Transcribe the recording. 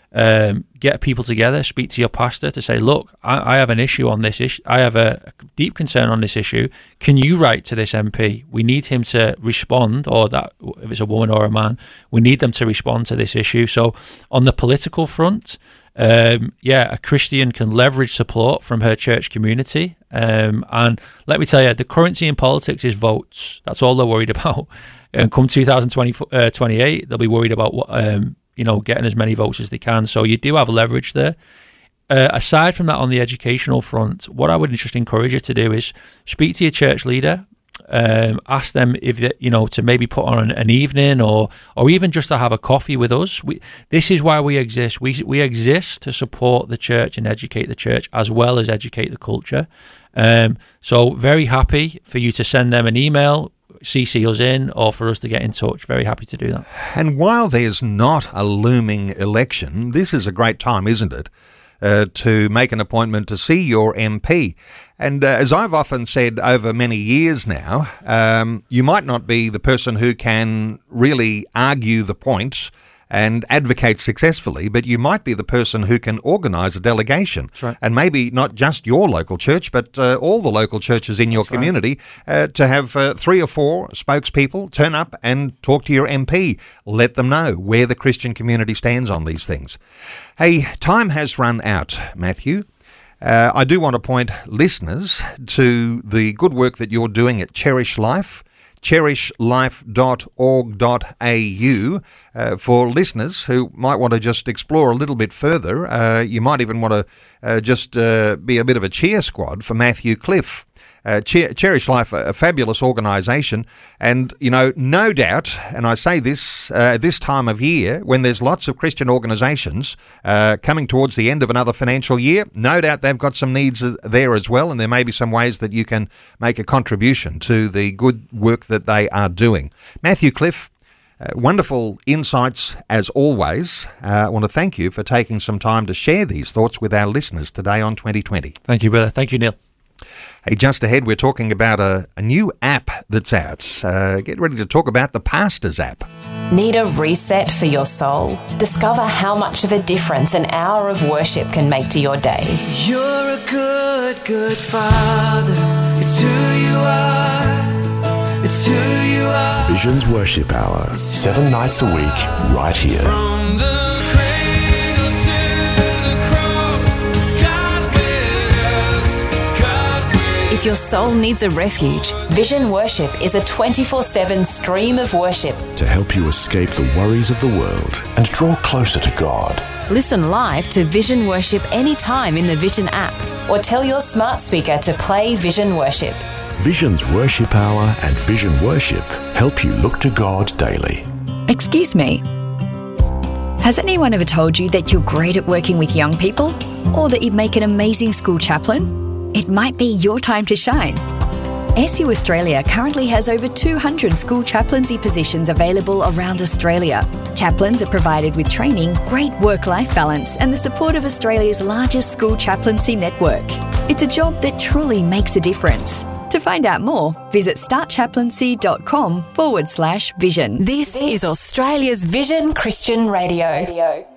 get people together, speak to your pastor to say, look, I have an issue on this issue. I have a deep concern on this issue. Can you write to this MP? We need him to respond, or that if it's a woman or a man, we need them to respond to this issue. So on the political front, a Christian can leverage support from her church community. And let me tell you, the currency in politics is votes. That's all they're worried about. And come 2028, they'll be worried about what, getting as many votes as they can. So you do have leverage there. Aside from that, on the educational front, what I would just encourage you to do is speak to your church leader. Ask them if to maybe put on an evening or even just to have a coffee with us. This is why we exist. We exist to support the church and educate the church as well as educate the culture. So very happy for you to send them an email, CC us in, or for us to get in touch. Very happy to do that. And while there's not a looming election, this is a great time, isn't it? To make an appointment to see your MP. And as I've often said over many years now, you might not be the person who can really argue the points and advocate successfully, but you might be the person who can organise a delegation. That's right. And maybe not just your local church, but all the local churches in your community, to have 3 or 4 spokespeople turn up and talk to your MP. Let them know where the Christian community stands on these things. Hey, time has run out, Matthew. I do want to point listeners to the good work that you're doing at Cherish Life, cherishlife.org.au. For listeners who might want to just explore a little bit further, you might even want to just be a bit of a cheer squad for Matthew Cliff. Cherish Life, a fabulous organisation, and no doubt, and I say this this time of year when there's lots of Christian organisations coming towards the end of another financial year, no doubt they've got some needs there as well, and there may be some ways that you can make a contribution to the good work that they are doing. Matthew Cliff, wonderful insights as always. I want to thank you for taking some time to share these thoughts with our listeners today on 2020. Thank you, brother. Thank you, Neil. Hey, just ahead, we're talking about a new app that's out. Get ready to talk about the Pastors app. Need a reset for your soul? Discover how much of a difference an hour of worship can make to your day. You're a good, good Father. It's who you are. It's who you are. Visions Worship Hour, 7 nights a week, right here. From the cradle to the cross, God with us, God with us. If your soul needs a refuge, Vision Worship is a 24/7 stream of worship. To help you escape the worries of the world and draw closer to God. Listen live to Vision Worship anytime in the Vision app, or tell your smart speaker to play Vision Worship. Visions Worship Hour and Vision Worship help you look to God daily. Excuse me. Has anyone ever told you that you're great at working with young people? Or that you'd make an amazing school chaplain? It might be your time to shine. SU Australia currently has over 200 school chaplaincy positions available around Australia. Chaplains are provided with training, great work-life balance, and the support of Australia's largest school chaplaincy network. It's a job that truly makes a difference. To find out more, visit startchaplaincy.com/vision. This is Australia's Vision Christian Radio.